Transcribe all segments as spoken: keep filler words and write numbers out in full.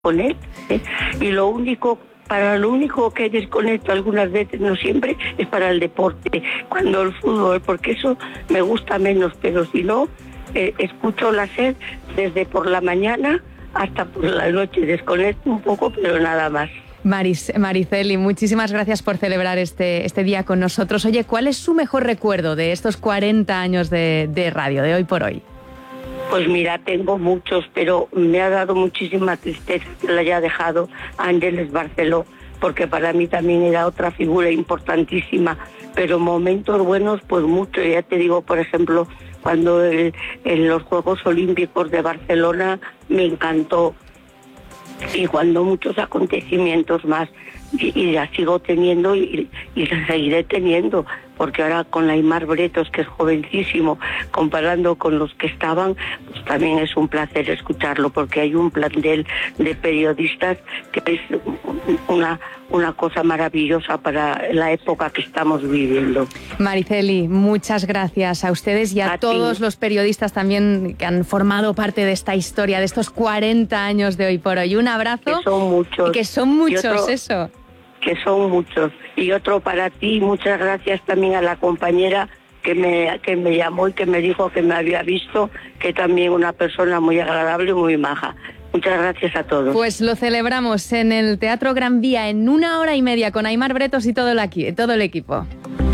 con él, ¿eh? Y lo único, para lo único que desconecto algunas veces, no siempre, es para el deporte, cuando el fútbol, porque eso me gusta menos, pero si no, eh, escucho la SER desde por la mañana hasta por la noche, desconecto un poco, pero nada más. Maris, Mariceli, muchísimas gracias por celebrar este, este día con nosotros. Oye, ¿cuál es su mejor recuerdo de estos cuarenta años de, de radio, de Hoy por Hoy? Pues mira, tengo muchos, pero me ha dado muchísima tristeza que la haya dejado Ángeles Barceló, porque para mí también era otra figura importantísima, pero momentos buenos, pues mucho. Ya te digo, por ejemplo, cuando el, en los Juegos Olímpicos de Barcelona me encantó, y cuando muchos acontecimientos más, y, y la sigo teniendo y, y la seguiré teniendo, porque ahora con Aimar Bretos, que es jovencísimo, comparando con los que estaban, pues también es un placer escucharlo, porque hay un plantel de periodistas que es una, una cosa maravillosa para la época que estamos viviendo. Mariceli, muchas gracias a ustedes y a, a todos ti. Los periodistas también que han formado parte de esta historia, de estos cuarenta años de Hoy por Hoy. Un abrazo. Que son muchos. Y que son muchos, otro, eso. Que son muchos. Y otro para ti, muchas gracias también a la compañera que me, que me llamó y que me dijo que me había visto, que también una persona muy agradable y muy maja. Muchas gracias a todos. Pues lo celebramos en el Teatro Gran Vía en una hora y media con Aimar Bretos y todo el, aquí, todo el equipo.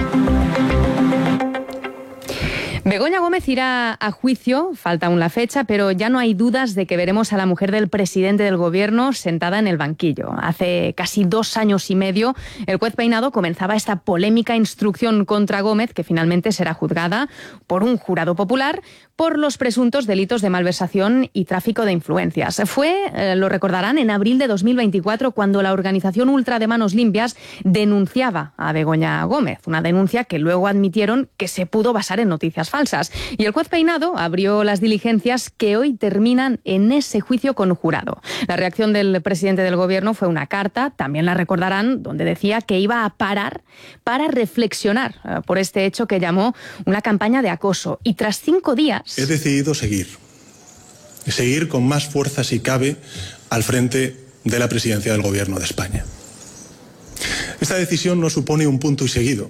Begoña Gómez irá a juicio, falta aún la fecha, pero ya no hay dudas de que veremos a la mujer del presidente del gobierno sentada en el banquillo. Hace casi dos años y medio, el juez Peinado comenzaba esta polémica instrucción contra Gómez, que finalmente será juzgada por un jurado popular por los presuntos delitos de malversación y tráfico de influencias. Fue, eh, lo recordarán, en abril de dos mil veinticuatro cuando la organización Ultra de Manos Limpias denunciaba a Begoña Gómez, una denuncia que luego admitieron que se pudo basar en noticias falsas. Y el juez Peinado abrió las diligencias que hoy terminan en ese juicio con jurado. La reacción del presidente del gobierno fue una carta, también la recordarán, donde decía que iba a parar para reflexionar eh, por este hecho que llamó una campaña de acoso. Y tras cinco días... He decidido seguir, seguir con más fuerza si cabe al frente de la presidencia del Gobierno de España. Esta decisión no supone un punto y seguido,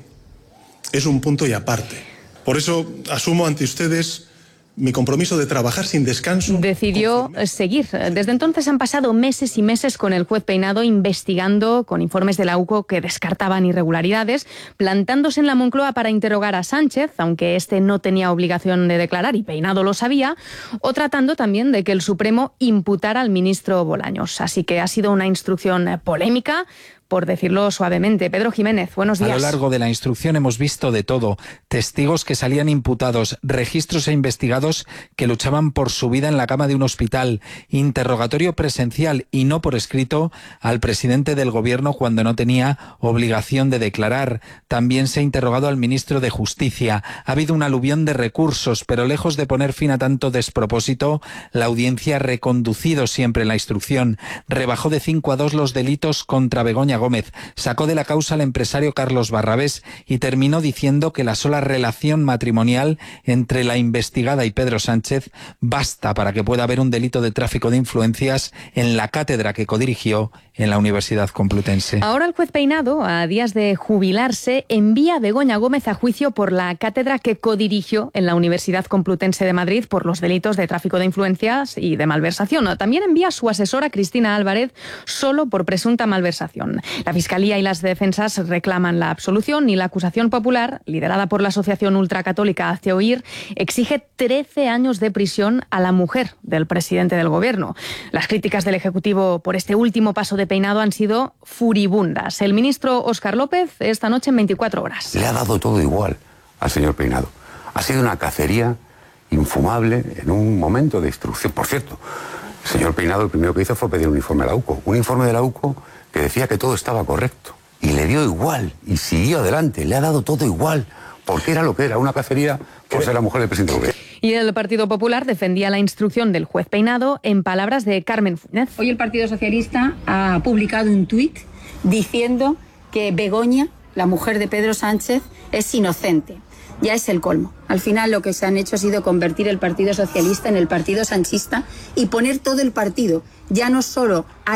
es un punto y aparte. Por eso asumo ante ustedes mi compromiso de trabajar sin descanso. Decidió seguir. Desde entonces han pasado meses y meses con el juez Peinado investigando con informes de la U C O que descartaban irregularidades, plantándose en la Moncloa para interrogar a Sánchez, aunque este no tenía obligación de declarar y Peinado lo sabía, o tratando también de que el Supremo imputara al ministro Bolaños. Así que ha sido una instrucción polémica, por decirlo suavemente. Pedro Jiménez, buenos días. A lo largo de la instrucción hemos visto de todo. Testigos que salían imputados, registros e investigados que luchaban por su vida en la cama de un hospital, interrogatorio presencial y no por escrito al presidente del gobierno cuando no tenía obligación de declarar. También se ha interrogado al ministro de Justicia. Ha habido un aluvión de recursos, pero lejos de poner fin a tanto despropósito, la audiencia ha reconducido siempre la instrucción. Rebajó de cinco a dos los delitos contra Begoña Gómez, sacó de la causa al empresario Carlos Barrabés y terminó diciendo que la sola relación matrimonial entre la investigada y Pedro Sánchez basta para que pueda haber un delito de tráfico de influencias en la cátedra que codirigió en la Universidad Complutense. Ahora el juez Peinado, a días de jubilarse, envía a Begoña Gómez a juicio por la cátedra que codirigió en la Universidad Complutense de Madrid por los delitos de tráfico de influencias y de malversación. También envía a su asesora Cristina Álvarez solo por presunta malversación. La Fiscalía y las defensas reclaman la absolución y la acusación popular, liderada por la Asociación Ultracatólica Hazte Oír, exige trece años de prisión a la mujer del presidente del gobierno. Las críticas del Ejecutivo por este último paso de Peinado han sido furibundas. El ministro Óscar López esta noche en veinticuatro horas. Le ha dado todo igual al señor Peinado. Ha sido una cacería infumable en un momento de instrucción. Por cierto, el señor Peinado lo primero que hizo fue pedir un informe a la U C O. Un informe de la U C O que decía que todo estaba correcto. Y le dio igual, y siguió adelante, le ha dado todo igual, porque era lo que era, una cacería por ser la mujer del presidente del gobierno. Y el Partido Popular defendía la instrucción del juez Peinado en palabras de Carmen Funes. Hoy el Partido Socialista ha publicado un tuit diciendo que Begoña, la mujer de Pedro Sánchez, es inocente. ya es el colmo. Al final lo que se han hecho ha sido convertir el Partido Socialista en el Partido Sanchista y poner todo el partido, ya no solo a